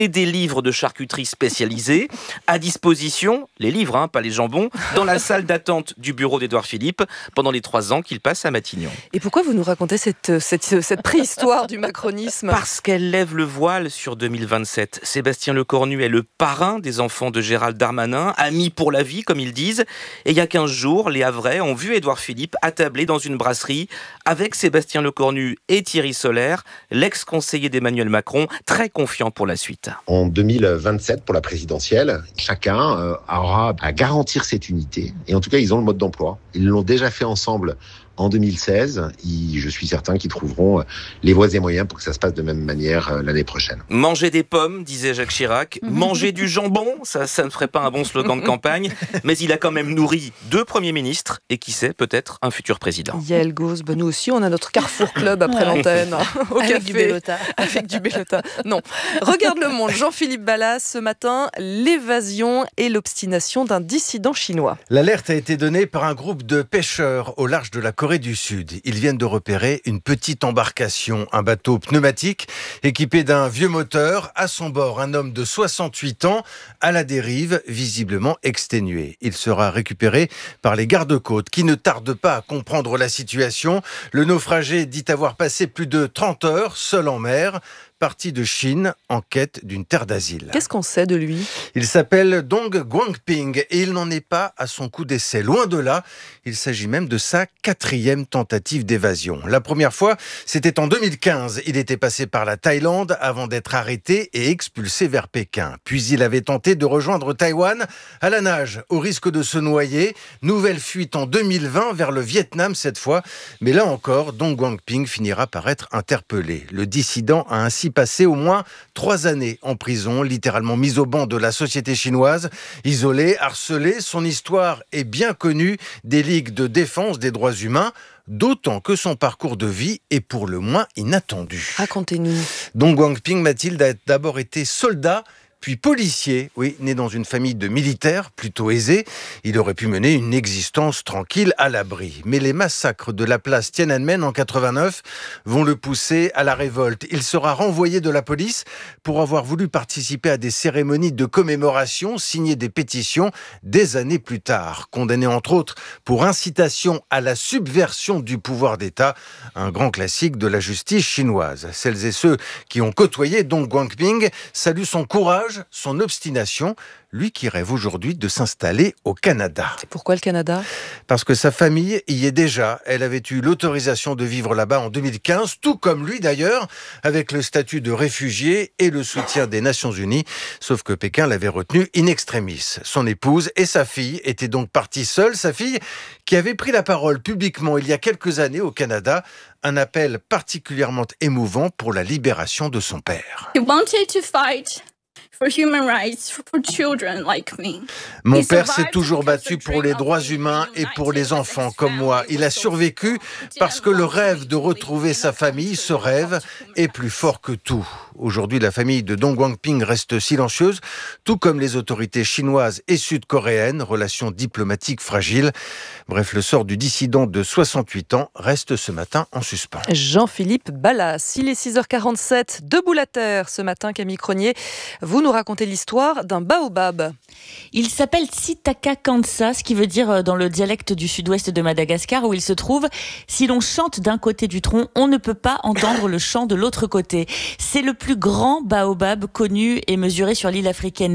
et des livres de charcuterie spécialisés. À disposition, les livres, pas les jambons, dans la salle d'attente du bureau d'Édouard Philippe pendant les 3 ans qu'il passe à Matignon. Et pourquoi vous nous racontez cette préhistoire du macronisme ? Parce qu'elle lève le voile sur 2027. Sébastien Lecornu est le parrain des enfants de Gérald Darmanin, ami pour la vie, comme ils disent. Et il y a 15 jours, les Havrais ont vu Édouard Philippe attablé dans une brasserie avec Sébastien Lecornu et Thierry Solaire, l'ex-conseiller d'Emmanuel Macron, très confiant pour la suite. En 2027, pour la présidentielle, chacun aura à garantir cette unité. Et en tout cas, ils ont le mode d'emploi. Ils l'ont déjà fait ensemble en 2016. Je suis certain qu'ils trouveront les voies et moyens pour que ça se passe de même manière l'année prochaine. Manger des pommes, disait Jacques Chirac. Manger du jambon, ça ne ferait pas un bon slogan de campagne. Mais il a quand même nourri 2 premiers ministres et qui sait, peut-être un futur président. Yael Gauz, nous aussi, on a notre Carrefour Club après l'antenne. Au Avec café. du Bellota. Avec du Bellota. Non. Regarde le monde. Jean-Philippe Ballas, ce matin, l'évasion et l'obstination d'un dissident chinois. L'alerte a été donnée par un groupe de pêcheurs au large de la Corée du Sud. Ils viennent de repérer une petite embarcation, un bateau pneumatique équipé d'un vieux moteur. À son bord, un homme de 68 ans à la dérive, visiblement exténué. Il sera récupéré par les gardes-côtes qui ne tardent pas à comprendre la situation. Le naufragé dit avoir passé plus de 30 heures seul en mer, parti de Chine en quête d'une terre d'asile. Qu'est-ce qu'on sait de lui ? Il s'appelle Dong Guangping et il n'en est pas à son coup d'essai. Loin de là, il s'agit même de sa 4e tentative d'évasion. La première fois, c'était en 2015. Il était passé par la Thaïlande avant d'être arrêté et expulsé vers Pékin. Puis il avait tenté de rejoindre Taïwan à la nage, au risque de se noyer. Nouvelle fuite en 2020 vers le Vietnam cette fois. Mais là encore, Dong Guangping finira par être interpellé. Le dissident a ainsi passé au moins 3 années en prison, littéralement mis au banc de la société chinoise. Isolé, harcelé, son histoire est bien connue des ligues de défense des droits humains, d'autant que son parcours de vie est pour le moins inattendu. Racontez-nous. Dong Guangping, Mathilde, a d'abord été soldat, puis policier, né dans une famille de militaires plutôt aisés. Il aurait pu mener une existence tranquille à l'abri. Mais les massacres de la place Tiananmen en 89 vont le pousser à la révolte. Il sera renvoyé de la police pour avoir voulu participer à des cérémonies de commémoration, signer des pétitions des années plus tard. Condamné entre autres pour incitation à la subversion du pouvoir d'État, un grand classique de la justice chinoise. Celles et ceux qui ont côtoyé Dong Guangping saluent son courage, son obstination, lui qui rêve aujourd'hui de s'installer au Canada. Et pourquoi le Canada ? Parce que sa famille y est déjà. Elle avait eu l'autorisation de vivre là-bas en 2015, tout comme lui d'ailleurs, avec le statut de réfugié et le soutien des Nations Unies. Sauf que Pékin l'avait retenu in extremis. Son épouse et sa fille étaient donc parties seules. Sa fille qui avait pris la parole publiquement il y a quelques années au Canada, un appel particulièrement émouvant pour la libération de son père. He wanted to fight for human rights for children like me. Mon père s'est toujours battu pour les droits humains et pour les enfants comme moi. Il a survécu parce que le rêve de retrouver sa famille, ce rêve, est plus fort que tout. Aujourd'hui, la famille de Dong Guangping reste silencieuse, tout comme les autorités chinoises et sud-coréennes, relations diplomatiques fragiles. Bref, le sort du dissident de 68 ans reste ce matin en suspens. Jean-Philippe Ballas, il est 6h47, debout la terre ce matin, Camille Cronier. Vous nous racontez l'histoire d'un baobab. Il s'appelle Tsitaka Kansa, ce qui veut dire dans le dialecte du sud-ouest de Madagascar où il se trouve. Si l'on chante d'un côté du tronc, on ne peut pas entendre le chant de l'autre côté. C'est le plus grand baobab connu et mesuré sur l'île africaine,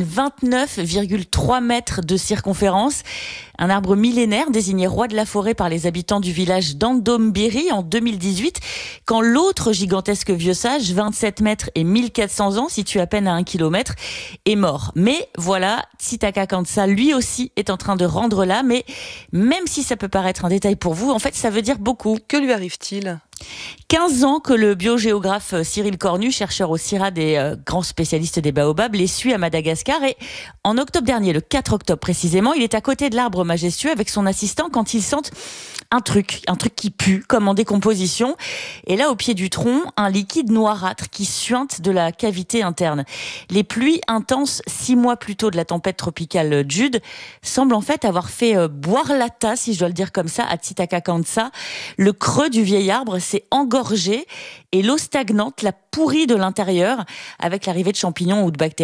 29,3 mètres de circonférence. Un arbre millénaire désigné roi de la forêt par les habitants du village d'Andombiri en 2018, quand l'autre gigantesque vieux sage, 27 mètres et 1400 ans, situé à peine à 1 kilomètre, est mort. Mais voilà, Tsitaka Kansa, lui aussi, est en train de rendre là. Mais même si ça peut paraître un détail pour vous, en fait, ça veut dire beaucoup. Que lui arrive-t-il ? 15 ans que le biogéographe Cyril Cornu, chercheur au CIRAD et grand spécialiste des baobabs, les suit à Madagascar. Et en octobre dernier, le 4 octobre précisément, il est à côté de l'arbre majestueux avec son assistant quand ils sentent un truc qui pue, comme en décomposition. Et là, au pied du tronc, un liquide noirâtre qui suinte de la cavité interne. Les pluies intenses 6 mois plus tôt de la tempête tropicale Jude semblent en fait avoir fait boire la tasse, si je dois le dire comme ça, à Tsitaka Kansa. Le creux du vieil arbre s'est engorgé et l'eau stagnante l'a pourri de l'intérieur avec l'arrivée de champignons ou de bactéries.